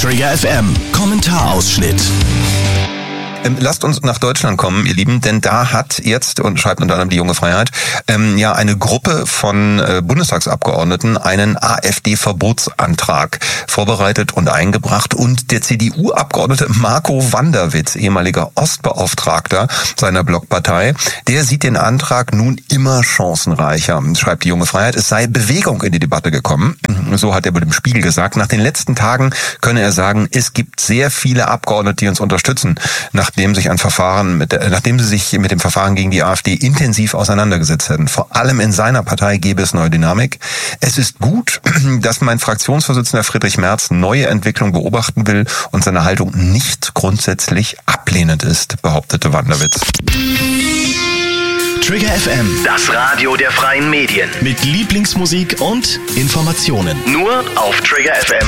Trigger FM Kommentarausschnitt. Lasst uns nach Deutschland kommen, ihr Lieben, denn da hat jetzt, und schreibt unter anderem die Junge Freiheit, eine Gruppe von Bundestagsabgeordneten einen AfD-Verbotsantrag vorbereitet und eingebracht. Und der CDU-Abgeordnete Marco Wanderwitz, ehemaliger Ostbeauftragter seiner Blockpartei, der sieht den Antrag nun immer chancenreicher. Schreibt die Junge Freiheit, es sei Bewegung in die Debatte gekommen. So hat er mit dem Spiegel gesagt. Nach den letzten Tagen könne er sagen, es gibt sehr viele Abgeordnete, die uns unterstützen, nachdem sie sich mit dem Verfahren gegen die AfD intensiv auseinandergesetzt hätten. Vor allem in seiner Partei gäbe es neue Dynamik. Es ist gut, dass mein Fraktionsvorsitzender Friedrich Merz neue Entwicklungen beobachten will und seine Haltung nicht grundsätzlich ablehnend ist, behauptete Wanderwitz. Trigger FM, Das Radio der freien Medien. mit Lieblingsmusik und Informationen. Nur auf Trigger FM.